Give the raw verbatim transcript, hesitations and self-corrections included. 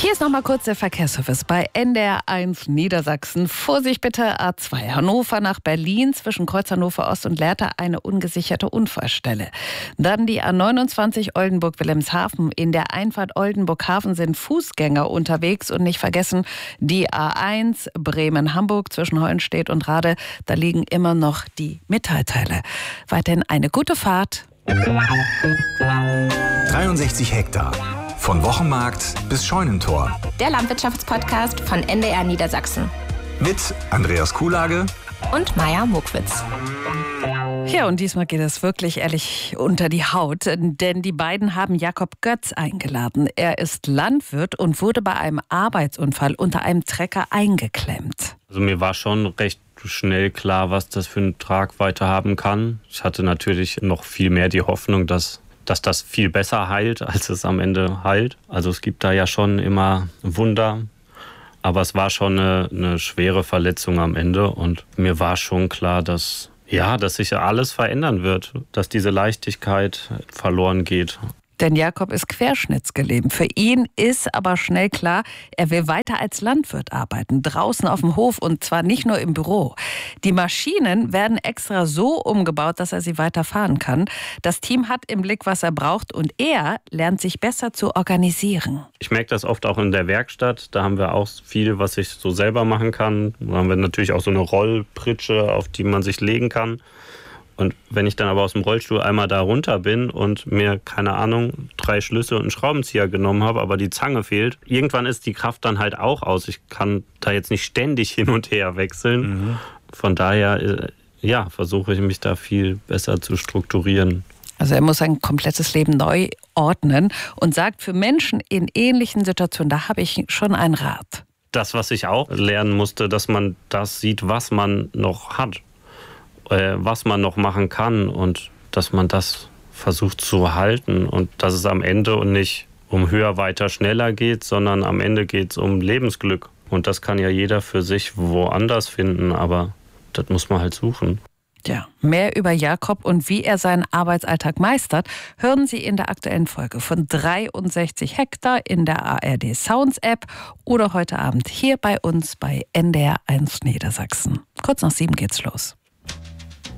Hier ist nochmal kurz der Verkehrsservice bei N D R eins Niedersachsen. Vorsicht bitte, A zwei Hannover nach Berlin zwischen Kreuz Hannover Ost und Lehrte eine ungesicherte Unfallstelle. Dann die A neunundzwanzig Oldenburg-Wilhelmshaven. In der Einfahrt Oldenburg-Hafen sind Fußgänger unterwegs. Und nicht vergessen, die A eins Bremen-Hamburg zwischen Hollenstedt und Rade. Da liegen immer noch die Metallteile. Weiterhin eine gute Fahrt. dreiundsechzig Hektar. Von Wochenmarkt bis Scheunentor. Der Landwirtschaftspodcast von N D R Niedersachsen. Mit Andreas Kuhlage und Maja Mokwitz. Ja, und diesmal geht es wirklich ehrlich unter die Haut, denn die beiden haben Jakob Götz eingeladen. Er ist Landwirt und wurde bei einem Arbeitsunfall unter einem Trecker eingeklemmt. Also mir war schon recht schnell klar, was das für eine Tragweite haben kann. Ich hatte natürlich noch viel mehr die Hoffnung, dass dass das viel besser heilt, als es am Ende heilt. Also es gibt da ja schon immer Wunder, aber es war schon eine, eine schwere Verletzung am Ende und mir war schon klar, dass, ja, dass sich alles verändern wird, dass diese Leichtigkeit verloren geht. Denn Jakob ist querschnittsgelähmt. Für ihn ist aber schnell klar, er will weiter als Landwirt arbeiten, draußen auf dem Hof und zwar nicht nur im Büro. Die Maschinen werden extra so umgebaut, dass er sie weiter fahren kann. Das Team hat im Blick, was er braucht und er lernt sich besser zu organisieren. Ich merke das oft auch in der Werkstatt. Da haben wir auch viel, was ich so selber machen kann. Da haben wir natürlich auch so eine Rollpritsche, auf die man sich legen kann. Und wenn ich dann aber aus dem Rollstuhl einmal da runter bin und mir, keine Ahnung, drei Schlüssel und einen Schraubenzieher genommen habe, aber die Zange fehlt, irgendwann ist die Kraft dann halt auch aus. Ich kann da jetzt nicht ständig hin und her wechseln. Mhm. Von daher, ja, versuche ich mich da viel besser zu strukturieren. Also er muss sein komplettes Leben neu ordnen und sagt, für Menschen in ähnlichen Situationen, da habe ich schon einen Rat. Das, was ich auch lernen musste, dass man das sieht, was man noch hat. Was man noch machen kann und dass man das versucht zu halten und dass es am Ende und nicht um höher, weiter, schneller geht, sondern am Ende geht es um Lebensglück. Und das kann ja jeder für sich woanders finden, aber das muss man halt suchen. Ja, mehr über Jakob und wie er seinen Arbeitsalltag meistert, hören Sie in der aktuellen Folge von dreiundsechzig Hektar in der A R D Sounds App oder heute Abend hier bei uns bei N D R eins Niedersachsen. Kurz nach sieben geht's los.